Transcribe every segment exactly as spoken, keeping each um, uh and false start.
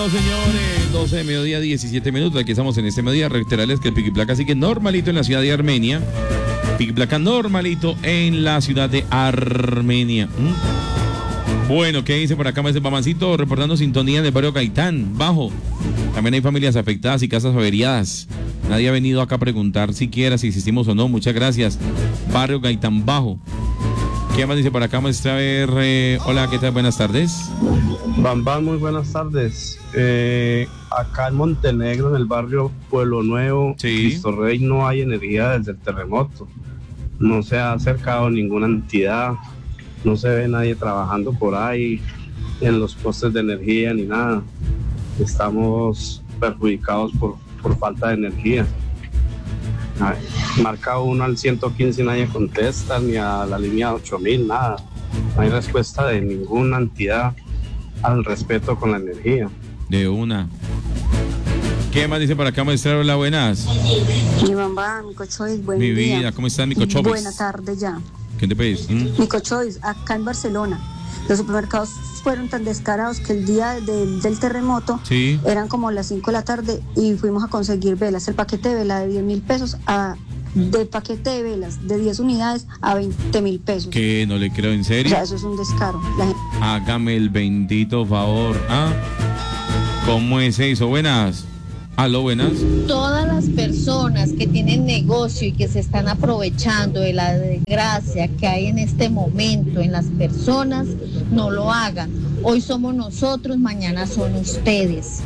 Bueno, señores, doce de mediodía, diecisiete minutos. Aquí estamos en este mediodía. Reiterarles que el Pico y Placa sigue normalito en la ciudad de Armenia. Pico y Placa normalito en la ciudad de Armenia. ¿Mm? Bueno, ¿qué dice por acá? Me dice Pamancito, reportando sintonía en el barrio Gaitán, bajo. También hay familias afectadas y casas averiadas. Nadie ha venido acá a preguntar siquiera si existimos o no. Muchas gracias. Barrio Gaitán, bajo. ¿Qué más dice por acá? Vamos a ver. Eh, hola, ¿qué tal? Buenas tardes. Bambán, muy buenas tardes. Eh, acá en Montenegro, en el barrio Pueblo Nuevo, sí. Cristo Rey, no hay energía desde el terremoto. No se ha acercado ninguna entidad. No se ve nadie trabajando por ahí en los postes de energía ni nada. Estamos perjudicados por, por falta de energía. Ay, marca uno al ciento quince y nadie contesta, ni a la línea ocho mil, nada. No hay respuesta de ninguna entidad al respeto con la energía. De una. ¿Qué más dice por acá, maestra? Hola, buenas. Mi mamá, mi cochois, buen Mi día. vida, ¿cómo estás, mi cochois? Buena tarde ya. ¿Qué te pedís? ¿Mm? Mi cochois, acá en Barcelona, los supermercados fueron tan descarados que el día del, del terremoto Sí. eran como las cinco de la tarde y fuimos a conseguir velas. El paquete de vela de diez mil pesos a... de paquete de velas de diez unidades a veinte mil pesos. ¿Qué? No le creo, ¿en O serio? sea, eso es un descaro. La gente... Hágame el bendito favor. ¿Ah? ¿Cómo es eso? Buenas. Aló, buenas. Todas las personas que tienen negocio y que se están aprovechando de la desgracia que hay en este momento en las personas, no lo hagan. Hoy somos nosotros, mañana son ustedes.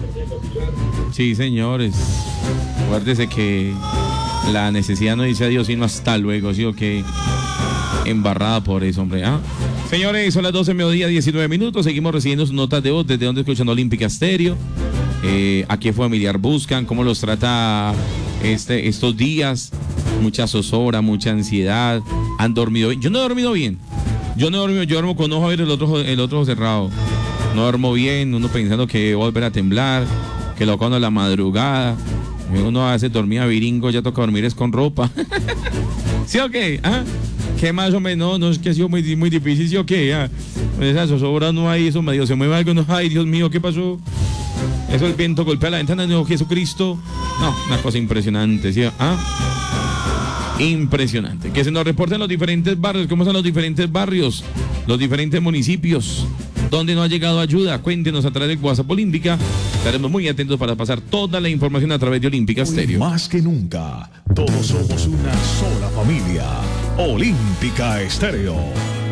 Sí, señores. Acuérdese que la necesidad no dice adiós, sino hasta luego, ¿sí o qué? Embarrada por eso, hombre. ¿Ah? Señores, son las doce de mediodía, diecinueve minutos. Seguimos recibiendo sus notas de voz desde donde escuchan Olímpica Estéreo. Eh, ¿A qué familiar buscan? ¿Cómo los trata este, estos días? Mucha zozobra, mucha ansiedad. ¿Han dormido bien? Yo no he dormido bien. Yo no he dormido, yo duermo con un ojo abierto y el otro, el otro cerrado. No duermo bien, uno pensando que va a volver a temblar, que lo cuando a la madrugada. Uno a veces dormía viringo, ya toca dormir es con ropa. ¿Sí o qué? ¿Ah? ¿Qué más o menos? No, no es que ha sido muy, muy difícil, ¿sí o qué? ¿Ah? Esa zozobra no hay, eso medio se mueve algo, no hay, Dios mío, ¿qué pasó? Eso el viento golpea la ventana de Jesucristo. No, una cosa impresionante, ¿sí? ¿Ah? Impresionante. Que se nos reporten los diferentes barrios, cómo son los diferentes barrios, los diferentes municipios, donde no ha llegado ayuda. Cuéntenos a través del WhatsApp Olímpica. Estaremos muy atentos para pasar toda la información a través de Olímpica Estéreo. Más que nunca, todos somos una sola familia. Olímpica Estéreo.